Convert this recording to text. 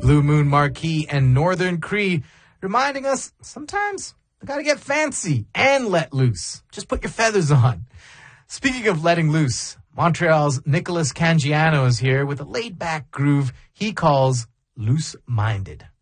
Blue Moon Marquee and Northern Cree, reminding us sometimes we gotta get fancy and let loose. Just put your feathers on. Speaking of letting loose, Montreal's Nicholas Cangiano is here with a laid-back groove he calls Loose Minded.